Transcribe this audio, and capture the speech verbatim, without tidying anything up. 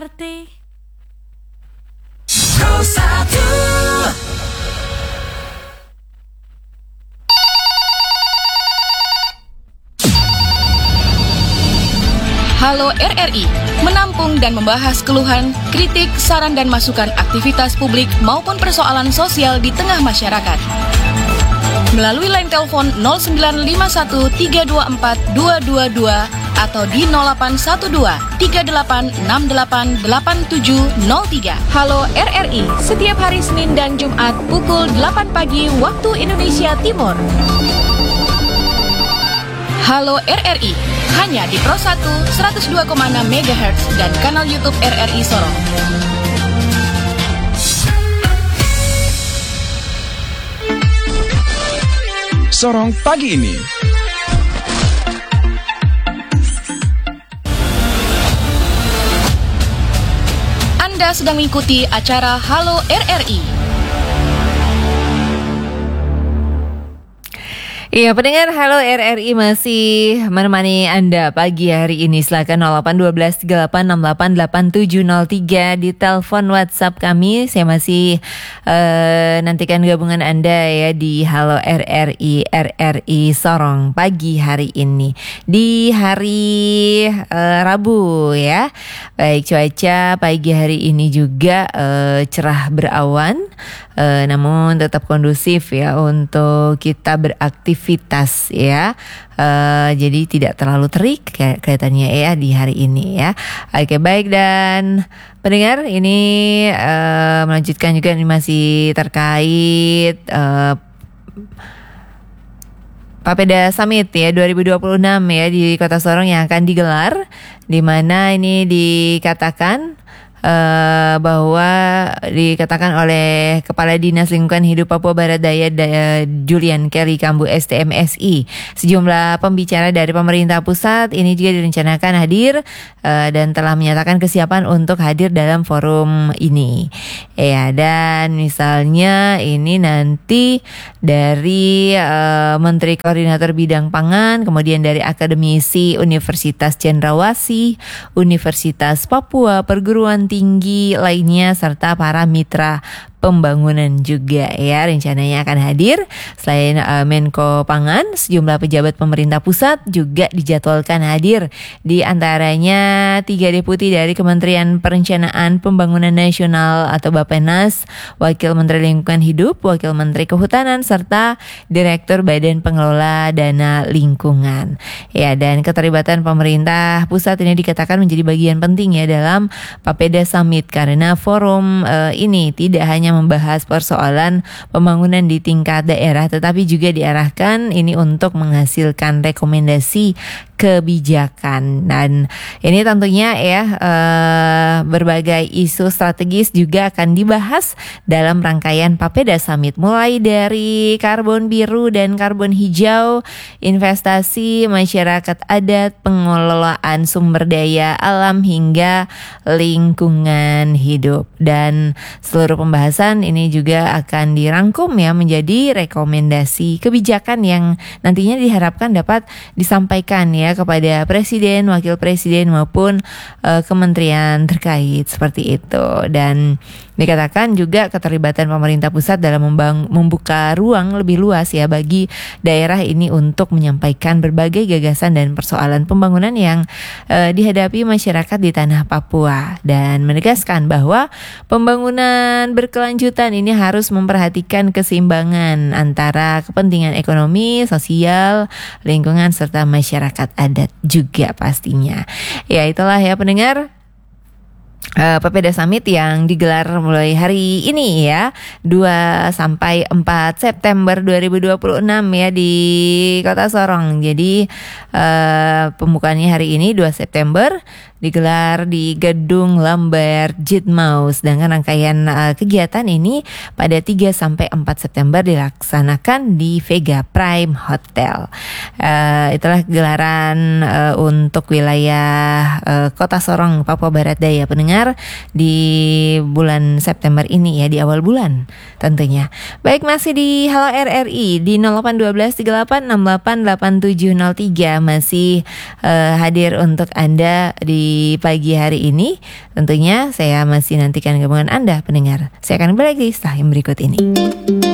Arti. Halo R R I, menampung dan membahas keluhan, kritik, saran dan masukan aktivitas publik maupun persoalan sosial di tengah masyarakat. Melalui line telepon nol sembilan lima satu tiga dua empat dua dua dua atau di nol delapan satu dua tiga delapan enam delapan delapan tujuh nol tiga. Halo R R I, setiap hari Senin dan Jumat pukul delapan pagi waktu Indonesia Timur. Halo R R I, hanya di Pro satu seratus dua koma enam megahertz dan kanal YouTube R R I Sorong. Sorong pagi ini. Anda sedang mengikuti acara Halo R R I. Iya, pendengar Halo R R I masih menemani Anda pagi hari ini. Silakan nol delapan satu dua tiga delapan enam delapan delapan tujuh nol tiga di telepon WhatsApp kami. Saya masih uh, nantikan gabungan Anda ya di Halo R R I R R I Sorong pagi hari ini. Di hari uh, Rabu ya. Baik, cuaca pagi hari ini juga uh, cerah berawan. Uh, namun tetap kondusif ya untuk kita beraktivitas ya. Uh, jadi tidak terlalu terik kayak kelihatannya ya di hari ini ya. Oke, baik, dan pendengar ini uh, melanjutkan juga ini masih terkait uh, Papeda Summit ya dua ribu dua puluh enam ya di Kota Sorong yang akan digelar, di mana ini dikatakan Uh, bahwa dikatakan oleh Kepala Dinas Lingkungan Hidup Papua Barat Daya Daya Julian Kelly Kambu S T M S I. Sejumlah pembicara dari pemerintah pusat ini juga direncanakan hadir uh, dan telah menyatakan kesiapan untuk hadir dalam forum ini. Ya, dan misalnya ini nanti dari uh, Menteri Koordinator Bidang Pangan, kemudian dari akademisi Universitas Cendrawasih, Universitas Papua, perguruan tinggi lainnya serta para mitra pembangunan juga ya rencananya akan hadir. Selain uh, Menko Pangan, sejumlah pejabat pemerintah pusat juga dijadwalkan hadir. Di antaranya tiga deputi dari Kementerian Perencanaan Pembangunan Nasional atau Bappenas, Wakil Menteri Lingkungan Hidup, Wakil Menteri Kehutanan serta Direktur Badan Pengelola Dana Lingkungan. Ya, dan keterlibatan pemerintah pusat ini dikatakan menjadi bagian penting ya dalam Papeda Summit karena forum uh, ini tidak hanya membahas persoalan pembangunan di tingkat daerah, tetapi juga diarahkan ini untuk menghasilkan rekomendasi kebijakan. Dan ini tentunya ya eh, berbagai isu strategis juga akan dibahas dalam rangkaian Papeda Summit, mulai dari karbon biru dan karbon hijau, investasi, masyarakat adat, pengelolaan sumber daya alam hingga lingkungan hidup. Dan seluruh pembahasan ini juga akan dirangkum ya menjadi rekomendasi kebijakan yang nantinya diharapkan dapat disampaikan ya kepada Presiden, Wakil Presiden maupun uh, kementerian terkait seperti itu. Dan dikatakan juga keterlibatan pemerintah pusat dalam membang- membuka ruang lebih luas ya bagi daerah ini untuk menyampaikan berbagai gagasan dan persoalan pembangunan yang uh, dihadapi masyarakat di tanah Papua, dan menegaskan bahwa pembangunan berkelanjutan ini harus memperhatikan keseimbangan antara kepentingan ekonomi, sosial, lingkungan serta masyarakat adat juga pastinya. Ya, itulah ya pendengar Uh, Papeda Summit yang digelar mulai hari ini ya dua sampai empat September dua ribu dua puluh enam ya di Kota Sorong. Jadi uh, pembukaannya hari ini dua September digelar di Gedung Lambert Jitmau, sedangkan rangkaian uh, kegiatan ini pada tiga sampai empat September dilaksanakan di Vega Prime Hotel. Uh, itulah gelaran uh, untuk wilayah uh, Kota Sorong, Papua Barat Daya pendengar di bulan September ini ya, di awal bulan tentunya. Baik, masih di Halo R R I di nol delapan satu dua tiga delapan enam delapan delapan tujuh nol tiga masih uh, hadir untuk Anda di di pagi hari ini. Tentunya saya masih nantikan gabungan Anda pendengar. Saya akan kembali lagi setelah yang berikut ini.